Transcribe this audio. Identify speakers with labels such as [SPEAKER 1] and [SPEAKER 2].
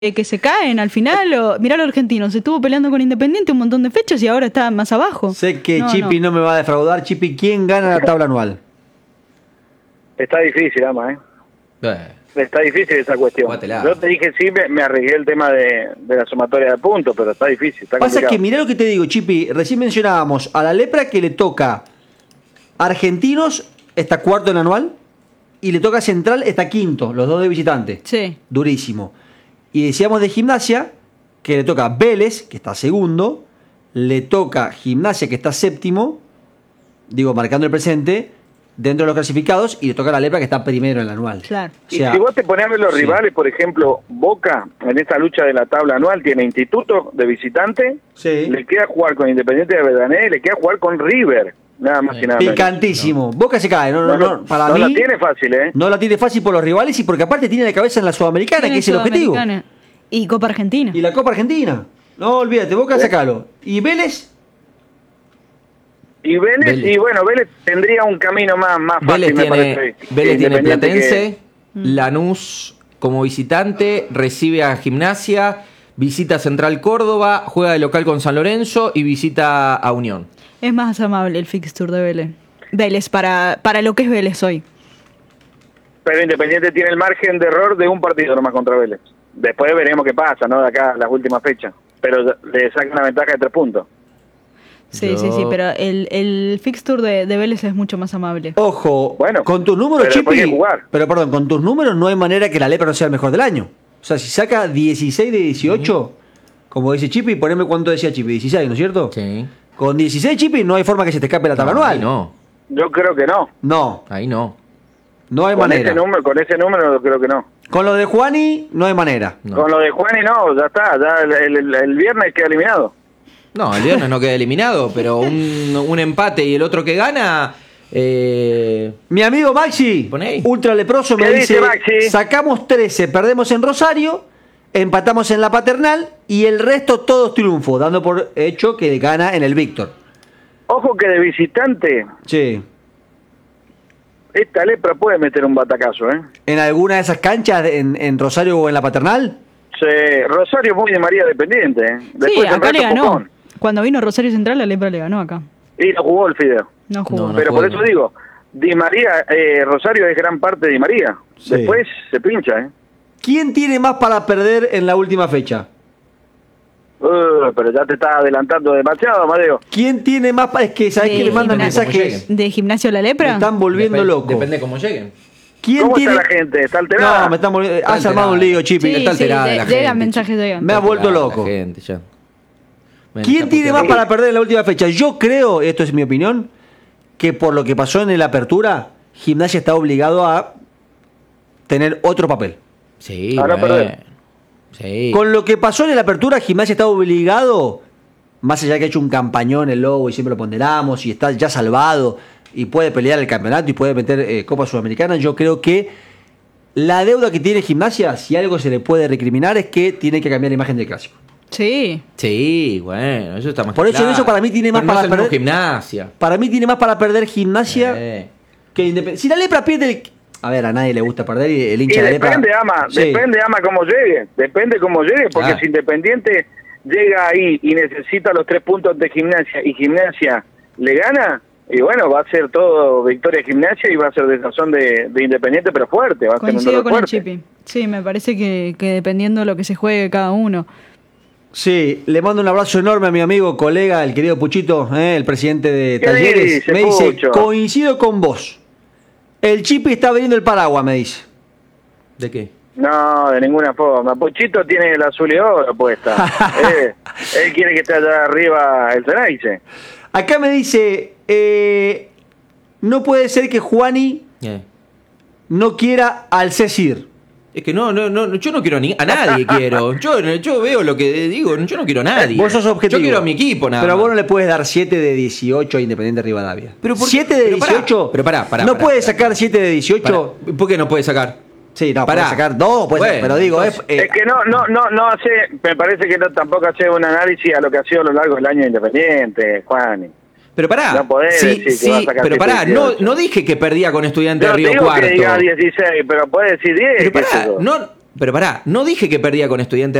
[SPEAKER 1] que se caen al final. Mirá al argentino, se estuvo peleando con Independiente un montón de fechas y ahora está más abajo.
[SPEAKER 2] Sé que Chipi no me va a defraudar. Chipi, ¿quién gana la tabla anual?
[SPEAKER 3] Está difícil, Ama, Está difícil esa cuestión.
[SPEAKER 4] Jugátela.
[SPEAKER 3] Yo te dije sí, me arriesgué el tema de la sumatoria de puntos, pero está difícil. Está
[SPEAKER 2] Pasa
[SPEAKER 3] complicado.
[SPEAKER 2] que mirá lo que te digo, Chipi. Recién mencionábamos a la Lepra que le toca Argentinos, está cuarto en la anual, y le toca Central, está quinto, los dos de visitante.
[SPEAKER 1] Sí.
[SPEAKER 2] Durísimo. Y decíamos de Gimnasia que le toca Vélez, que está segundo, le toca Gimnasia, que está séptimo, digo, marcando el presente, dentro de los clasificados, y le toca a la Lepra, que está primero en la anual.
[SPEAKER 1] Claro.
[SPEAKER 2] O sea,
[SPEAKER 3] y si vos te pones a ver los
[SPEAKER 2] sí.
[SPEAKER 3] rivales, por ejemplo, Boca, en esta lucha de la tabla anual, tiene Instituto de visitante,
[SPEAKER 2] Sí.
[SPEAKER 3] le queda jugar con Independiente de Avellaneda, le queda jugar con River, nada más y nada menos.
[SPEAKER 2] Picantísimo. Boca se cae, no, para
[SPEAKER 3] no
[SPEAKER 2] mí
[SPEAKER 3] la tiene fácil,
[SPEAKER 2] no la tiene fácil por los rivales y porque aparte tiene la cabeza en la Sudamericana, que es el objetivo.
[SPEAKER 1] Y Copa Argentina.
[SPEAKER 2] Y la Copa Argentina. No olvídate, Boca sacalo. ¿Y Vélez?
[SPEAKER 3] Y Vélez, y bueno, Vélez tendría un camino más fácil, me parece.
[SPEAKER 4] Vélez tiene
[SPEAKER 3] Independiente
[SPEAKER 4] Platense, Lanús como visitante, recibe a Gimnasia, visita Central Córdoba, juega de local con San Lorenzo y visita a Unión.
[SPEAKER 1] Es más amable el fixture de Vélez. Vélez, para lo que es Vélez hoy.
[SPEAKER 3] Pero Independiente tiene el margen de error de un partido nomás contra Vélez. Después veremos qué pasa, ¿no? De acá a las últimas fechas. Pero le saca una ventaja de 3 puntos.
[SPEAKER 1] Sí, pero el fixture de Vélez es mucho más amable.
[SPEAKER 2] Ojo,
[SPEAKER 3] Bueno,
[SPEAKER 2] con tus números,
[SPEAKER 3] pero después hay
[SPEAKER 2] Chipi.
[SPEAKER 3] que jugar.
[SPEAKER 2] Pero perdón, con tus números no hay manera que la Lepra no sea el mejor del año. O sea, si saca 16 de 18, como dice Chipi, poneme cuánto decía Chipi, 16, ¿no es cierto?
[SPEAKER 4] Sí.
[SPEAKER 2] Con 16, Chipi, no hay forma que se te escape la tabla anual.
[SPEAKER 4] Ahí no.
[SPEAKER 3] Yo creo que no.
[SPEAKER 2] No,
[SPEAKER 4] Ahí no.
[SPEAKER 2] no hay
[SPEAKER 3] Con
[SPEAKER 2] manera.
[SPEAKER 3] con ese número yo creo que no.
[SPEAKER 2] Con lo de Juani, no hay manera.
[SPEAKER 4] No.
[SPEAKER 3] Con lo de Juan y no, ya está. Ya el viernes queda eliminado.
[SPEAKER 4] No, el viernes no queda eliminado, pero un empate y el otro que gana.
[SPEAKER 2] Mi amigo Maxi,
[SPEAKER 4] Pon ahí.
[SPEAKER 2] ultra leproso, me
[SPEAKER 3] ¿Qué
[SPEAKER 2] dice,
[SPEAKER 3] dice Maxi?
[SPEAKER 2] sacamos 13, perdemos en Rosario, empatamos en la Paternal y el resto todos triunfos, dando por hecho que gana en el Víctor.
[SPEAKER 3] Ojo que de visitante,
[SPEAKER 2] Sí.
[SPEAKER 3] esta Lepra puede meter un batacazo, ¿eh?
[SPEAKER 2] ¿En alguna de esas canchas en Rosario o en la Paternal?
[SPEAKER 3] Rosario es muy de María dependiente, ¿eh?
[SPEAKER 1] Sí, acá
[SPEAKER 3] tendrá
[SPEAKER 1] le
[SPEAKER 3] su
[SPEAKER 1] ganó.
[SPEAKER 3] pocón.
[SPEAKER 1] Cuando vino Rosario Central, la Lepra le ganó acá.
[SPEAKER 3] Y no jugó el Fideo.
[SPEAKER 1] No jugó.
[SPEAKER 4] No,
[SPEAKER 3] Pero por
[SPEAKER 4] juega.
[SPEAKER 3] eso digo, Di María, Rosario es gran parte de Di María.
[SPEAKER 2] Sí.
[SPEAKER 3] Después se pincha, ¿eh?
[SPEAKER 2] ¿Quién tiene más para perder en la última fecha?
[SPEAKER 3] Pero ya te estás adelantando demasiado, Amadeo.
[SPEAKER 2] ¿Quién tiene más para...? Es que, ¿sabés
[SPEAKER 1] De
[SPEAKER 2] que le mandan
[SPEAKER 1] Gimnasia.
[SPEAKER 2] mensajes?
[SPEAKER 1] ¿De Gimnasio la
[SPEAKER 2] Me
[SPEAKER 1] Lepra?
[SPEAKER 2] están volviendo loco.
[SPEAKER 4] Depende cómo lleguen.
[SPEAKER 2] ¿Quién
[SPEAKER 3] ¿Cómo
[SPEAKER 2] tiene...?
[SPEAKER 3] está la gente? ¿Está alterada?
[SPEAKER 2] No, me están volviendo... Has
[SPEAKER 4] Está
[SPEAKER 2] armado un
[SPEAKER 4] alterada.
[SPEAKER 2] lío, Chipi.
[SPEAKER 1] Sí,
[SPEAKER 4] Está alterada la
[SPEAKER 1] llegan
[SPEAKER 4] gente,
[SPEAKER 1] mensajes, llegan.
[SPEAKER 2] Me ha vuelto
[SPEAKER 4] Está
[SPEAKER 2] loco.
[SPEAKER 4] la gente ya. Bueno,
[SPEAKER 2] ¿Quién
[SPEAKER 4] está
[SPEAKER 2] tiene más
[SPEAKER 4] puteando.
[SPEAKER 2] para perder en la última fecha? Yo creo, esto es mi opinión, que por lo que pasó en la apertura, Gimnasia está obligado a tener otro papel.
[SPEAKER 4] Sí,
[SPEAKER 3] Ahora
[SPEAKER 4] bueno.
[SPEAKER 3] perder.
[SPEAKER 4] Sí.
[SPEAKER 2] Con lo que pasó en la apertura, Gimnasia está obligado, más allá que ha hecho un campañón el Lobo y siempre lo ponderamos y está ya salvado y puede pelear el campeonato y puede meter Copa Sudamericana, yo creo que la deuda que tiene Gimnasia, si algo se le puede recriminar, es que tiene que cambiar la imagen del clásico.
[SPEAKER 1] Sí.
[SPEAKER 4] Sí, bueno, eso está más
[SPEAKER 2] Por
[SPEAKER 4] que
[SPEAKER 2] eso
[SPEAKER 4] claro.
[SPEAKER 2] eso para mí tiene más
[SPEAKER 4] Pero no
[SPEAKER 2] para
[SPEAKER 4] es el mismo
[SPEAKER 2] perder.
[SPEAKER 4] Gimnasia.
[SPEAKER 2] Para mí tiene más para perder Gimnasia
[SPEAKER 4] Eh.
[SPEAKER 2] que Independiente. Si la Lepra pierde el... A ver, a nadie le gusta perder y el
[SPEAKER 3] Y
[SPEAKER 2] hincha de la Lepra...
[SPEAKER 3] depende, Ama,
[SPEAKER 2] Sí.
[SPEAKER 3] depende, Ama, cómo llegue. Depende cómo llegue, porque
[SPEAKER 4] Claro.
[SPEAKER 3] si Independiente llega ahí y necesita los 3 puntos de Gimnasia y Gimnasia le gana, y bueno, va a ser todo victoria de Gimnasia y va a ser desazón de Independiente, pero fuerte, va a ser un
[SPEAKER 1] Coincido
[SPEAKER 3] dolor
[SPEAKER 1] con el
[SPEAKER 3] fuerte.
[SPEAKER 1] Chipi. Sí, me parece que dependiendo de lo que se juegue cada uno.
[SPEAKER 2] Sí, le mando un abrazo enorme a mi amigo, colega, el querido Puchito, el presidente de
[SPEAKER 3] ¿Qué
[SPEAKER 2] Talleres.
[SPEAKER 3] dice,
[SPEAKER 2] Me dice,
[SPEAKER 3] Pucho?
[SPEAKER 2] coincido con vos. El Chipi está abriendo el paraguas, me dice.
[SPEAKER 4] ¿De qué?
[SPEAKER 3] No, de ninguna forma. Pochito tiene el azul y oro puesta. Él quiere que esté allá arriba el Ceneice.
[SPEAKER 2] Acá me dice, no puede ser que Juani no quiera al Cecir.
[SPEAKER 4] Es que no, yo no quiero a nadie quiero. Yo veo lo que digo, yo no quiero a nadie.
[SPEAKER 2] Vos sos objetivo.
[SPEAKER 4] Yo quiero a mi equipo nada
[SPEAKER 2] Pero
[SPEAKER 4] más.
[SPEAKER 2] vos no le puedes dar 7 de 18 a Independiente Rivadavia.
[SPEAKER 4] Pero ¿por qué?
[SPEAKER 2] 7 de
[SPEAKER 4] Pero pará,
[SPEAKER 2] 18.
[SPEAKER 4] pero pará,
[SPEAKER 2] No puede sacar 7 de 18.
[SPEAKER 4] Pará, ¿por qué no puede sacar?
[SPEAKER 2] Sí, no,
[SPEAKER 4] Pará.
[SPEAKER 2] puede sacar 2,
[SPEAKER 4] Bueno,
[SPEAKER 2] pero digo,
[SPEAKER 4] entonces,
[SPEAKER 3] Es que no hace, me parece que tampoco hace un análisis a lo que ha sido a lo largo del año de Independiente, Juan.
[SPEAKER 4] Pero pará,
[SPEAKER 3] No podés decir que va a sacar
[SPEAKER 4] pero pará,
[SPEAKER 3] 7,
[SPEAKER 4] no,
[SPEAKER 3] 18.
[SPEAKER 4] no dije que perdía con Estudiantes
[SPEAKER 3] Yo
[SPEAKER 4] de
[SPEAKER 3] te
[SPEAKER 4] Río
[SPEAKER 3] digo
[SPEAKER 4] Cuarto.
[SPEAKER 3] que diga 16, pero puede decir 10.
[SPEAKER 4] Pero
[SPEAKER 3] qué sé
[SPEAKER 4] pará,
[SPEAKER 3] yo.
[SPEAKER 4] no, Pero pará, no dije que perdía con Estudiantes